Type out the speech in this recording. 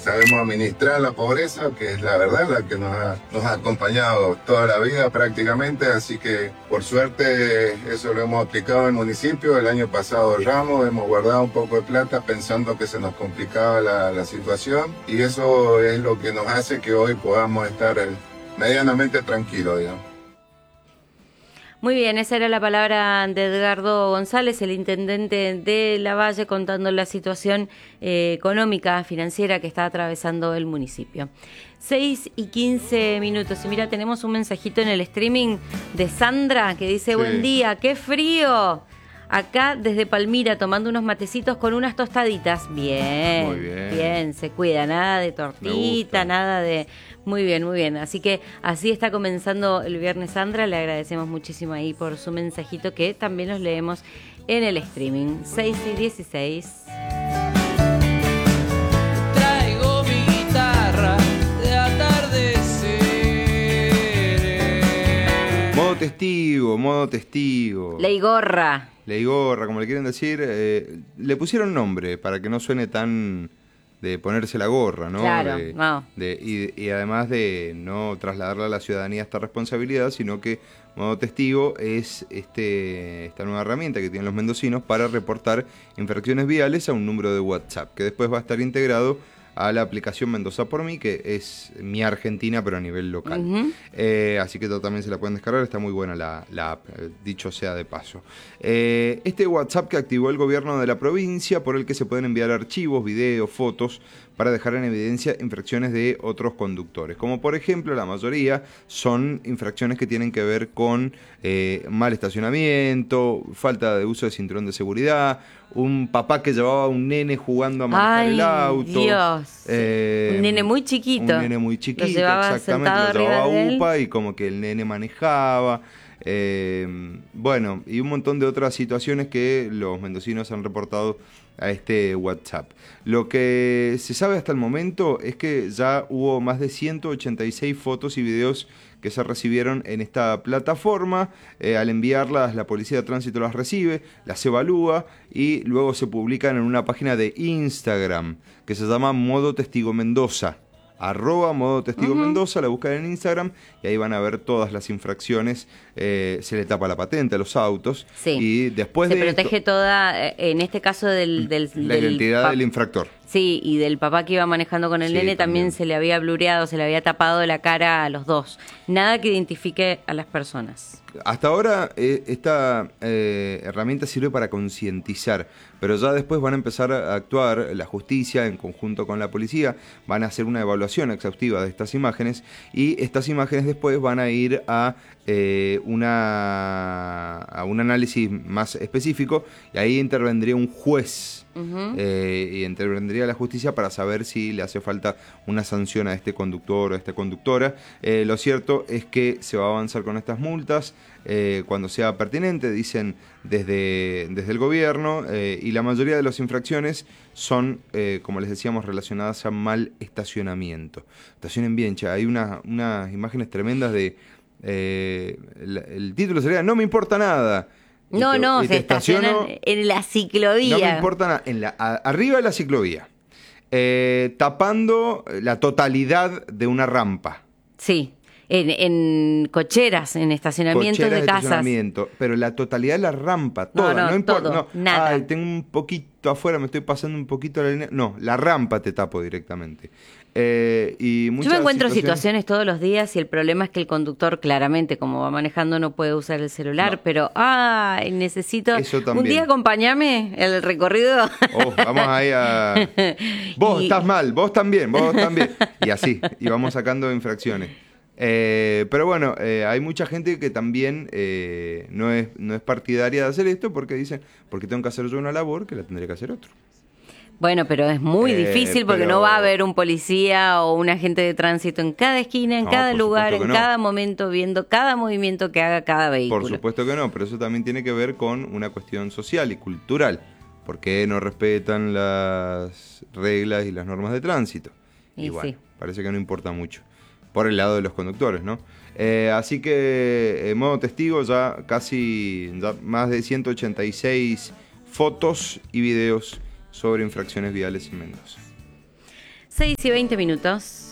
sabemos administrar la pobreza, que es la verdad la que nos ha acompañado toda la vida prácticamente, así que por suerte eso lo hemos aplicado en el municipio. El año pasado ahorramos, hemos guardado un poco de plata pensando que se nos complicaba la situación, y eso es lo que nos hace que hoy podamos estar medianamente tranquilos, digamos. Muy bien, esa era la palabra de Edgardo González, el intendente de Lavalle, contando la situación económica, financiera que está atravesando el municipio. 6:15. Y mira, tenemos un mensajito en el streaming de Sandra que dice: sí. Buen día, qué frío. Acá desde Palmira tomando unos matecitos con unas tostaditas. Bien, muy bien, bien, se cuida, nada de tortita, nada de... Muy bien, muy bien. Así que así está comenzando el viernes, Sandra. Le agradecemos muchísimo ahí por su mensajito, que también los leemos en el streaming. 6:16. Traigo mi guitarra de atardecer. Modo testigo. Leigorra, como le quieren decir. Le pusieron nombre para que no suene tan... de ponerse la gorra, ¿no? Claro, y además de no trasladarle a la ciudadanía esta responsabilidad, sino que modo testigo es esta nueva herramienta que tienen los mendocinos para reportar infracciones viales a un número de WhatsApp, que después va a estar integrado a la aplicación Mendoza por mí, que es Mi Argentina, pero a nivel local. Uh-huh. Así que también se la pueden descargar, está muy buena la app, dicho sea de paso. Este WhatsApp que activó el gobierno de la provincia, por el que se pueden enviar archivos, videos, fotos, para dejar en evidencia infracciones de otros conductores. Como por ejemplo, la mayoría son infracciones que tienen que ver con mal estacionamiento, falta de uso de cinturón de seguridad, un papá que llevaba a un nene jugando a manejar el auto. Dios. Un nene muy chiquito. Un nene muy chiquito, lo llevaba exactamente. Lo llevaba a UPA y como que el nene manejaba. Bueno, y un montón de otras situaciones que los mendocinos han reportado a este WhatsApp. Lo que se sabe hasta el momento es que ya hubo más de 186 fotos y videos que se recibieron en esta plataforma. Al enviarlas, la Policía de Tránsito las recibe, las evalúa y luego se publican en una página de Instagram que se llama Modo Testigo Mendoza. @Modo Testigo Mendoza, la buscan en Instagram y ahí van a ver todas las infracciones. Se le tapa la patente a los autos, sí. Y después se protege toda, en este caso la identidad del infractor. Sí, y del papá que iba manejando con el nene también se le había blureado, se le había tapado la cara a los dos. Nada que identifique a las personas. Hasta ahora esta herramienta sirve para concientizar, pero ya después van a empezar a actuar la justicia en conjunto con la policía, van a hacer una evaluación exhaustiva de estas imágenes y estas imágenes después van a ir a un análisis más específico y ahí intervendría un juez. Y intervendría la justicia para saber si le hace falta una sanción a este conductor o a esta conductora. Lo cierto es que se va a avanzar con estas multas cuando sea pertinente, dicen desde el gobierno, y la mayoría de las infracciones son, como les decíamos, relacionadas a mal estacionamiento. Estacionen bien, hay unas imágenes tremendas de... el título sería "No me importa nada". Se estacionan en la ciclovía. No me importa nada, arriba de la ciclovía, tapando la totalidad de una rampa. Sí, en cocheras, en estacionamientos de casas. Pero la totalidad de la rampa, toda, no importa. Todo, nada. Tengo un poquito afuera, me estoy pasando un poquito la línea. No, la rampa te tapo directamente. Y yo me encuentro situaciones todos los días y el problema es que el conductor claramente, como va manejando, no puede usar el celular, pero necesito un día acompañame el recorrido. Vamos ahí a... Vos estás mal, vos también. Y así, y vamos sacando infracciones. Pero bueno, hay mucha gente que también no es partidaria de hacer esto porque dicen, porque tengo que hacer yo una labor que la tendría que hacer otro. Bueno, pero es muy difícil porque no va a haber un policía o un agente de tránsito en cada esquina, en cada lugar, en cada momento, viendo cada movimiento que haga cada vehículo. Por supuesto que no, pero eso también tiene que ver con una cuestión social y cultural. ¿Por qué no respetan las reglas y las normas de tránsito? Y bueno, parece que no importa mucho. Por el lado de los conductores, ¿no? Así que, modo testigo, ya más de 186 fotos y videos sobre infracciones viales en Mendoza. 6:20.